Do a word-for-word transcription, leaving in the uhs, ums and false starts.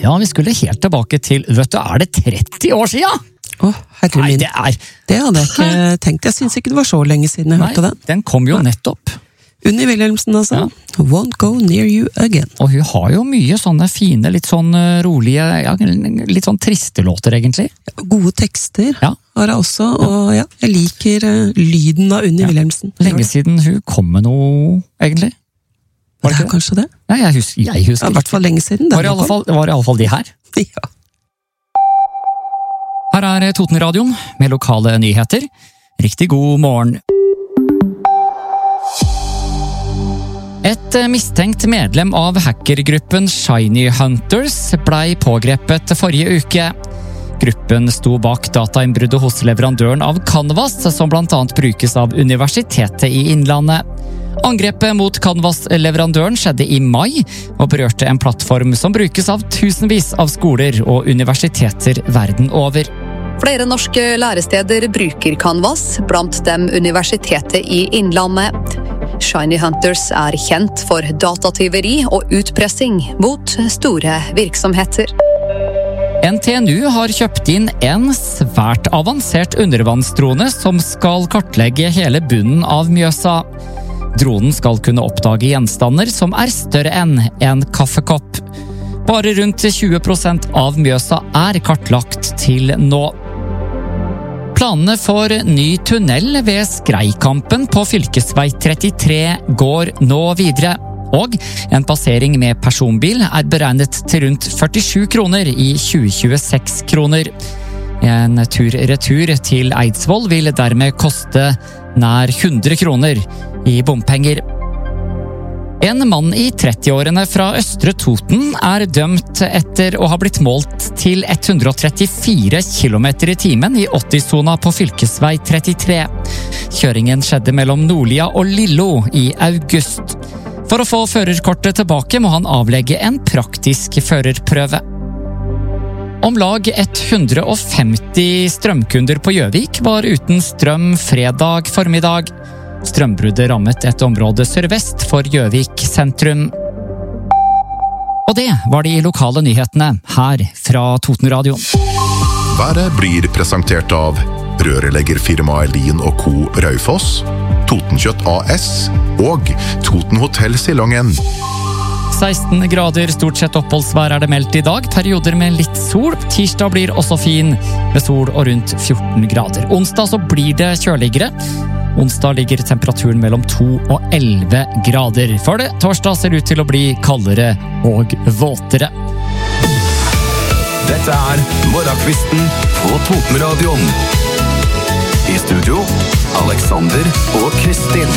Ja, vi skulle helt tilbake til, vet du, er det tretti år siden? Åh, oh, herre min. Nei, det er... Det hadde jeg ikke tenkt. Jeg synes ikke det var så lenge siden jeg Nei, hørte den. Den kom jo nettopp. Unni Wilhelmsen, altså. Ja. Won't go near you again. Og hun har jo mye sånne fine, litt sånn rolige, ja, litt sånn triste låter, egentlig. Gode tekster Ja. har jeg også, og ja, jeg liker uh, lyden av Unni Ja. Wilhelmsen. Lenge siden hun kom med noe, egentlig. Var det Ja, ikke det? kanskje det. Nei, jeg husker, jeg husker Ja, i hvert fall lenge siden. Det var i alle fall, det var i alle fall de her. Ja. Her er Totenradioen med lokale nyheter. Riktig god morgen. Et mistenkt medlem av hackergruppen Shiny Hunters blei pågrepet forrige uke. Gruppen sto bak datainnbruddet hos leverandøren av Canvas, som blant annet brukes av Universitetet i Innlandet. Angrepet mot Canvas-leverandøren skjedde i mai, og berørte en plattform som brukes av tusenvis av skoler og universiteter verden over. Flere norske læresteder bruker Canvas, blant dem Universitetet i Innlandet. Shiny Hunters er kjent for datatyveri og utpressing mot store virksomheter. N T N U har kjøpt inn en svært avansert undervannsdrone som skal kartlegge hele bunnen av Mjøsa. Dronen skal kunne oppdage gjenstander som er større enn en kaffekopp. Bare rundt tjue prosent av Mjøsa er kartlagt til nå. Planene for ny tunnel ved Skreikampen på fylkesvei trettitre går nå videre, og en passering med personbil er beregnet til rundt førtisju kroner i tjue tjueseks kroner. En tur-retur til Eidsvoll vil dermed koste nær hundre kroner i bompenger. En mann i trettiårene fra Østre Toten er dømt etter å ha blitt målt til hundre og trettifire kilometer i timen i åtti-sona på fylkesvei trettitre. Kjøringen skjedde mellom Nordlia og Lillo i august. For å få førerkortet tilbake må han avlegge en praktisk førerprøve. Om lag hundre og femti strømkunder på Gjøvik var uten strøm fredag formiddag. Strømbruddet rammet et område sørvest for Gjøvik sentrum. Og det var de lokale nyhetene her fra Totenradioen. Været blir presentert av rørleggerfirmaet Lien og Co. Raufoss, Totenkjøtt A S og Toten Hotel Silongen. seksten grader, stort sett oppholdsvær er det meldt i dag, perioder med litt sol. Tirsdag blir også fin, med sol og rundt fjorten grader. Onsdag så blir det kjøligere. Onsdag ligger temperaturen mellom to og elleve grader. For det, torsdag ser ut til å bli kaldere og våtere. Dette er Morgenkvisten på Totenradioen. I studio, Alexander og Kristin.